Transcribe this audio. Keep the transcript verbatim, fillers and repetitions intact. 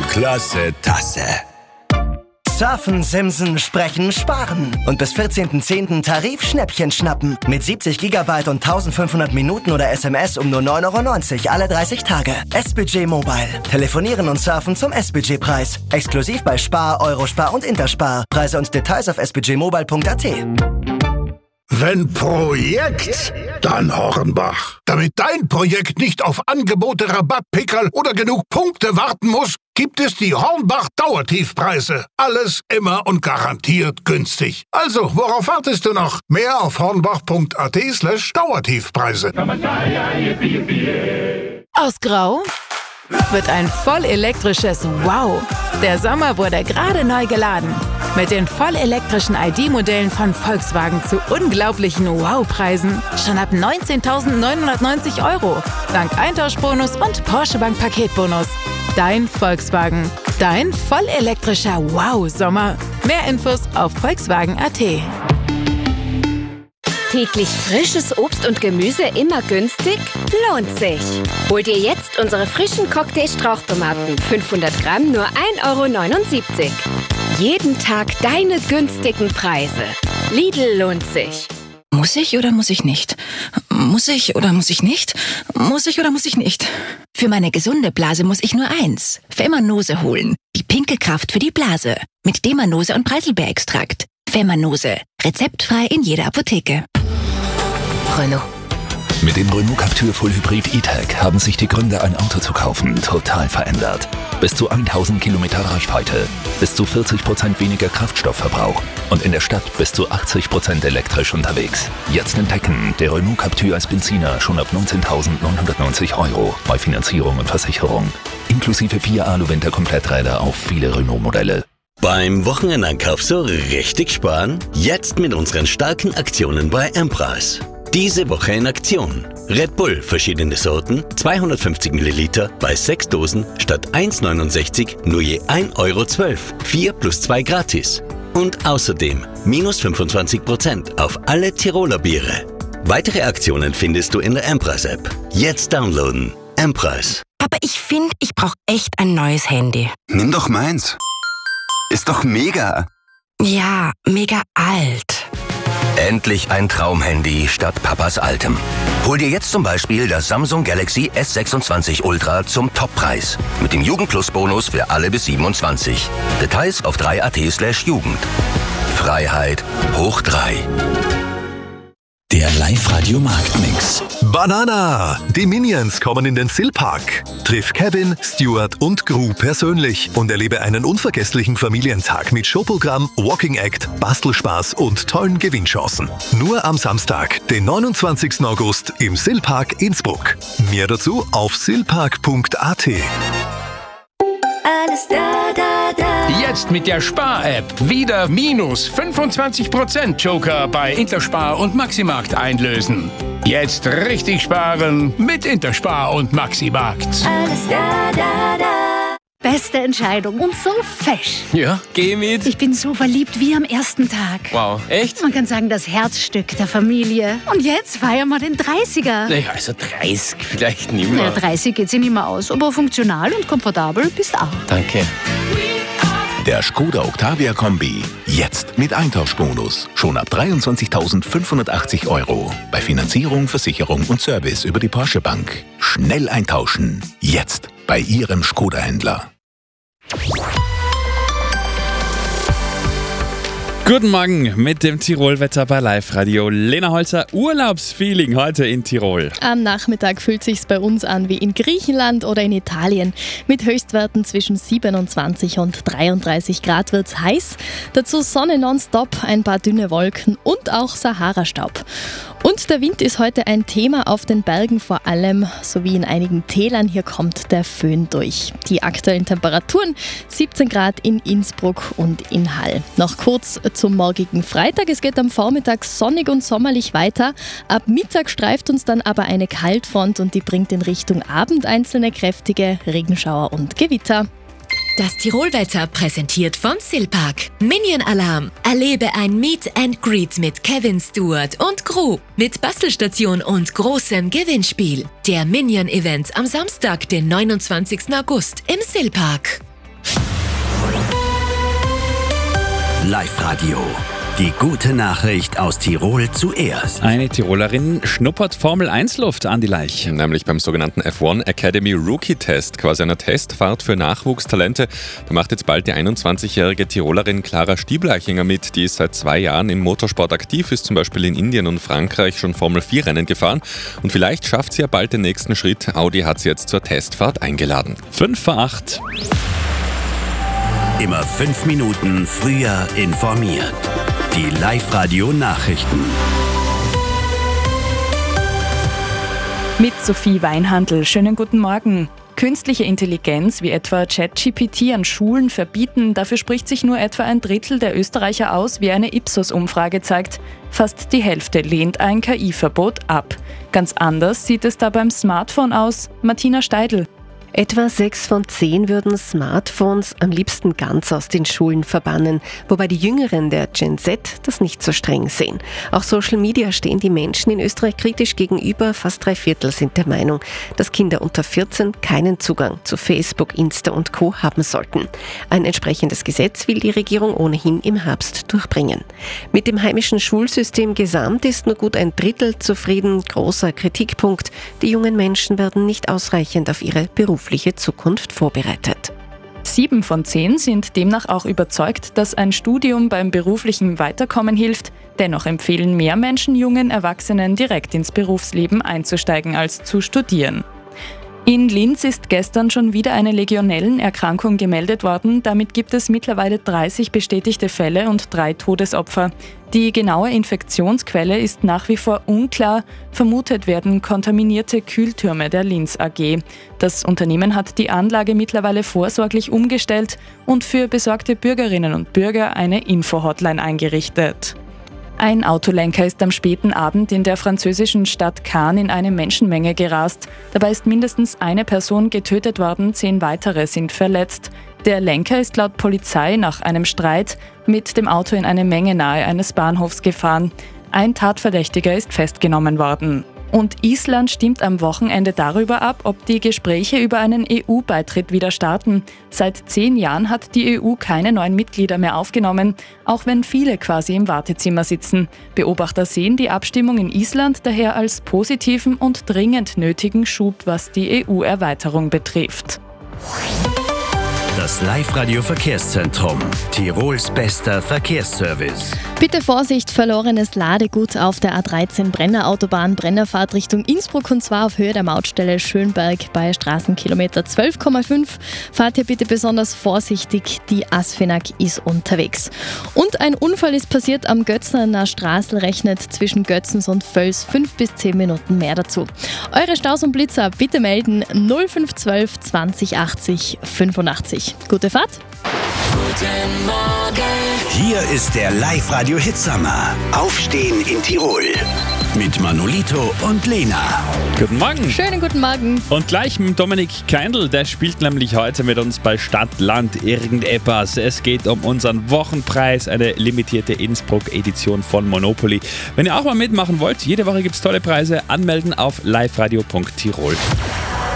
klasse Tasse. Surfen, Simsen, Sprechen, Sparen. Und bis vierzehnten zehnten Tarif-Schnäppchen schnappen. Mit siebzig Gigabyte und eintausendfünfhundert Minuten oder S M S um nur neun Euro neunzig alle dreißig Tage. S-Budget Mobile. Telefonieren und surfen zum S-Budget-Preis. Exklusiv bei Spar, Eurospar und Interspar. Preise und Details auf s budget mobile punkt a t. Wenn Projekt, dann Hornbach. Damit dein Projekt nicht auf Angebote, Rabattpickerl oder genug Punkte warten muss, gibt es die Hornbach Dauertiefpreise. Alles immer und garantiert günstig. Also, worauf wartest du noch? Mehr auf hornbach punkt a t slash Dauertiefpreise. Aus Grau wird ein vollelektrisches Wow. Der Sommer wurde gerade neu geladen. Mit den vollelektrischen I D-Modellen von Volkswagen zu unglaublichen Wow-Preisen. Schon ab neunzehntausendneunhundertneunzig Euro. Dank Eintauschbonus und Porsche Bank Paketbonus. Dein Volkswagen. Dein vollelektrischer Wow-Sommer. Mehr Infos auf volkswagen punkt a t. Täglich frisches Obst und Gemüse immer günstig? Lohnt sich! Hol dir jetzt unsere frischen Cocktail-Strauchtomaten. fünfhundert Gramm nur ein Euro neunundsiebzig. Jeden Tag deine günstigen Preise. Lidl lohnt sich. Muss ich oder muss ich nicht? Muss ich oder muss ich nicht? Muss ich oder muss ich nicht? Für meine gesunde Blase muss ich nur eins. Femanose holen. Die pinke Kraft für die Blase. Mit Demanose und Preiselbeerextrakt. Femanose. Rezeptfrei in jeder Apotheke. Renault. Mit dem Renault Captur Full Hybrid E-Tech haben sich die Gründe, ein Auto zu kaufen, total verändert. Bis zu tausend Kilometer Reichweite, bis zu vierzig Prozent weniger Kraftstoffverbrauch und in der Stadt bis zu achtzig Prozent elektrisch unterwegs. Jetzt entdecken, der Renault Captur als Benziner schon ab neunzehntausendneunhundertneunzig Euro bei Finanzierung und Versicherung. Inklusive vier Alu-Winter-Kompletträder auf viele Renault-Modelle. Beim Wochenendeinkauf so richtig sparen? Jetzt mit unseren starken Aktionen bei M-Preis. Diese Woche in Aktion. Red Bull, verschiedene Sorten, zweihundertfünfzig Milliliter bei sechs Dosen statt eins neunundsechzig nur je ein Euro zwölf. vier plus zwei gratis. Und außerdem minus fünfundzwanzig Prozent auf alle Tiroler Biere. Weitere Aktionen findest du in der M-Preis-App. Jetzt downloaden. M-Preis. Aber ich finde, ich brauche echt ein neues Handy. Nimm doch meins. Ist doch mega. Ja, mega alt. Endlich ein Traumhandy statt Papas altem. Hol dir jetzt zum Beispiel das Samsung Galaxy S sechsundzwanzig Ultra zum Toppreis. Mit dem Jugend-Plus-Bonus für alle bis siebenundzwanzig. Details auf drei punkt a t slash Jugend. Freiheit hoch drei. Der Live-Radio-Marktmix. Banana! Die Minions kommen in den Silpark. Triff Kevin, Stuart und Gru persönlich und erlebe einen unvergesslichen Familientag mit Showprogramm, Walking Act, Bastelspaß und tollen Gewinnchancen. Nur am Samstag, den neunundzwanzigsten August im Silpark Innsbruck. Mehr dazu auf silpark punkt a t. Alles da, da, da. Jetzt mit der Spar-App wieder minus fünfundzwanzig Prozent Joker bei Interspar und Maximarkt einlösen. Jetzt richtig sparen mit Interspar und Maximarkt. Alles da, da, da. Beste Entscheidung und so fesch. Ja, geh mit. Ich bin so verliebt wie am ersten Tag. Wow, echt? Man kann sagen, das Herzstück der Familie. Und jetzt feiern wir den dreißiger. Naja, also dreißig vielleicht nicht mehr. Ja, dreißig geht sich nicht mehr aus, aber funktional und komfortabel bist auch. Danke. Der Skoda Octavia Kombi. Jetzt mit Eintauschbonus. Schon ab dreiundzwanzigtausendfünfhundertachtzig Euro. Bei Finanzierung, Versicherung und Service über die Porsche Bank. Schnell eintauschen. Jetzt bei Ihrem Skoda-Händler. Guten Morgen mit dem Tirolwetter bei Live Radio. Lena Holzer, Urlaubsfeeling heute in Tirol. Am Nachmittag fühlt sich's bei uns an wie in Griechenland oder in Italien. Mit Höchstwerten zwischen siebenundzwanzig und dreiunddreißig Grad wird's heiß. Dazu Sonne nonstop, ein paar dünne Wolken und auch Sahara-Staub. Und der Wind ist heute ein Thema auf den Bergen vor allem, sowie in einigen Tälern. Hier kommt der Föhn durch. Die aktuellen Temperaturen siebzehn Grad in Innsbruck und in Hall. Noch kurz zum morgigen Freitag. Es geht am Vormittag sonnig und sommerlich weiter. Ab Mittag streift uns dann aber eine Kaltfront und die bringt in Richtung Abend einzelne kräftige Regenschauer und Gewitter. Das Tirolwetter präsentiert von Silpark. Minion Alarm. Erlebe ein Meet and Greet mit Kevin, Stuart und Gru. Mit Bastelstation und großem Gewinnspiel. Der Minion Event am Samstag, den neunundzwanzigsten August im Silpark. Live-Radio. Die gute Nachricht aus Tirol zuerst. Eine Tirolerin schnuppert Formel eins Luft an die Leich. Nämlich beim sogenannten F eins Academy Rookie Test, quasi einer Testfahrt für Nachwuchstalente. Da macht jetzt bald die einundzwanzigjährige Tirolerin Clara Stiebleichinger mit. Die ist seit zwei Jahren im Motorsport aktiv, ist zum Beispiel in Indien und Frankreich schon Formel vier Rennen gefahren. Und vielleicht schafft sie ja bald den nächsten Schritt. Audi hat sie jetzt zur Testfahrt eingeladen. fünf vor acht. Immer fünf Minuten früher informiert. Die Live-Radio-Nachrichten. Mit Sophie Weinhandl. Schönen guten Morgen. Künstliche Intelligenz wie etwa ChatGPT an Schulen verbieten, dafür spricht sich nur etwa ein Drittel der Österreicher aus, wie eine Ipsos-Umfrage zeigt. Fast die Hälfte lehnt ein K I-Verbot ab. Ganz anders sieht es da beim Smartphone aus. Martina Steidl. Etwa sechs von zehn würden Smartphones am liebsten ganz aus den Schulen verbannen, wobei die Jüngeren der Gen Z das nicht so streng sehen. Auch Social Media stehen die Menschen in Österreich kritisch gegenüber. Fast drei Viertel sind der Meinung, dass Kinder unter vierzehn keinen Zugang zu Facebook, Insta und Co. haben sollten. Ein entsprechendes Gesetz will die Regierung ohnehin im Herbst durchbringen. Mit dem heimischen Schulsystem gesamt ist nur gut ein Drittel zufrieden. Großer Kritikpunkt: Die jungen Menschen werden nicht ausreichend auf ihre Berufswelt Zukunft vorbereitet. Sieben von zehn sind demnach auch überzeugt, dass ein Studium beim beruflichen Weiterkommen hilft. Dennoch empfehlen mehr Menschen jungen Erwachsenen, direkt ins Berufsleben einzusteigen, als zu studieren. In Linz ist gestern schon wieder eine Legionellenerkrankung gemeldet worden. Damit gibt es mittlerweile dreißig bestätigte Fälle und drei Todesopfer. Die genaue Infektionsquelle ist nach wie vor unklar. Vermutet werden kontaminierte Kühltürme der Linz A G. Das Unternehmen hat die Anlage mittlerweile vorsorglich umgestellt und für besorgte Bürgerinnen und Bürger eine Info-Hotline eingerichtet. Ein Autolenker ist am späten Abend in der französischen Stadt Cannes in eine Menschenmenge gerast. Dabei ist mindestens eine Person getötet worden, zehn weitere sind verletzt. Der Lenker ist laut Polizei nach einem Streit mit dem Auto in eine Menge nahe eines Bahnhofs gefahren. Ein Tatverdächtiger ist festgenommen worden. Und Island stimmt am Wochenende darüber ab, ob die Gespräche über einen E U-Beitritt wieder starten. Seit zehn Jahren hat die E U keine neuen Mitglieder mehr aufgenommen, auch wenn viele quasi im Wartezimmer sitzen. Beobachter sehen die Abstimmung in Island daher als positiven und dringend nötigen Schub, was die E U-Erweiterung betrifft. Das Live-Radio-Verkehrszentrum. Tirols bester Verkehrsservice. Bitte Vorsicht, verlorenes Ladegut auf der A dreizehn Brenner Autobahn, Brennerfahrt Richtung Innsbruck, und zwar auf Höhe der Mautstelle Schönberg bei Straßenkilometer zwölf Komma fünf. Fahrt hier bitte besonders vorsichtig, die Asfinag ist unterwegs. Und ein Unfall ist passiert am Götznerner Straßl, rechnet zwischen Götzens und Völs fünf bis zehn Minuten mehr dazu. Eure Staus und Blitzer bitte melden null fünf eins zwei zwanzig achtzig fünfundachtzig. Gute Fahrt! Guten Morgen! Hier ist der Live-Radio-Hitsommer. Aufstehen in Tirol. Mit Manolito und Lena. Guten Morgen. Schönen guten Morgen. Und gleich mit Dominik Keindl, der spielt nämlich heute mit uns bei Stadt, Land, irgendetwas. Es geht um unseren Wochenpreis, eine limitierte Innsbruck-Edition von Monopoly. Wenn ihr auch mal mitmachen wollt, jede Woche gibt es tolle Preise. Anmelden auf liveradio punkt tirol.